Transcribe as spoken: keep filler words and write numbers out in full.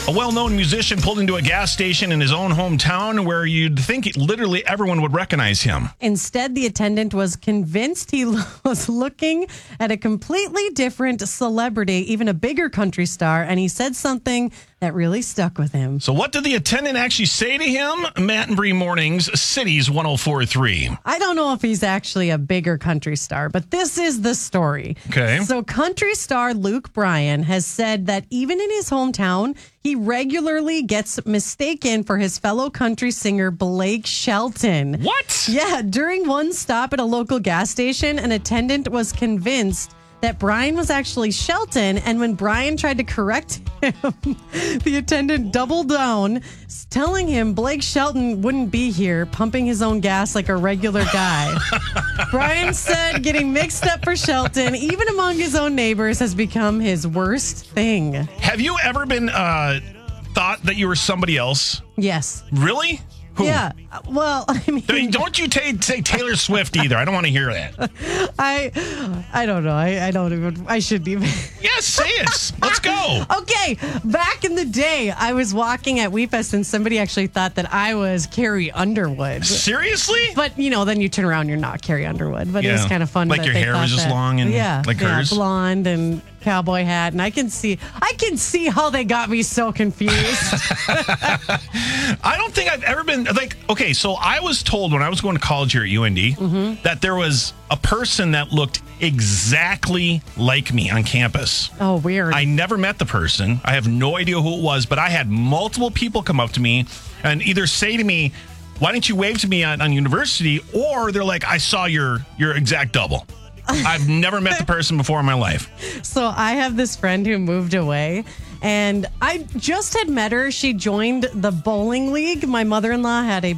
A well-known musician pulled into a gas station in his own hometown where you'd think literally everyone would recognize him. Instead, the attendant was convinced he was looking at a completely different celebrity, even a bigger country star, and he said something that really stuck with him. So what did the attendant actually say to him? Matt and Bree Mornings, Cities one oh four point three. I don't know if he's actually a bigger country star, but this is the story. Okay. So country star Luke Bryan has said that even in his hometown, he regularly gets mistaken for his fellow country singer Blake Shelton. What? Yeah, during one stop at a local gas station, an attendant was convinced that Brian was actually Shelton, and when Brian tried to correct him, the attendant doubled down, telling him Blake Shelton wouldn't be here, pumping his own gas like a regular guy. Brian said getting mixed up for Shelton, even among his own neighbors, has become his worst thing. Have you ever been uh, thought that you were somebody else? Yes. Really? Who? Yeah. Well, I mean, don't you t- say Taylor Swift either. I don't want to hear that. I, I don't know. I, I don't even. I shouldn't even. Yes, say it. Let's go. Okay, back in the day, I was walking at WeFest and somebody actually thought that I was Carrie Underwood. Seriously? But you know, then you turn around, you're not Carrie Underwood. But yeah. it was kind of fun. Like that your they hair was just that, long and yeah, like yeah, hers, blonde and cowboy hat, and I can see, I can see how they got me so confused. I don't think I've ever been like, okay, so I was told when I was going to college here at U N D mm-hmm. that there was a person that looked exactly like me on campus. Oh, weird. I never met the person. I have no idea who it was, but I had multiple people come up to me and either say to me, why didn't you wave to me on, on university? Or they're like, I saw your your exact double. I've never met the person before in my life. So I have this friend who moved away, and I just had met her. She joined the bowling league. My mother-in-law had a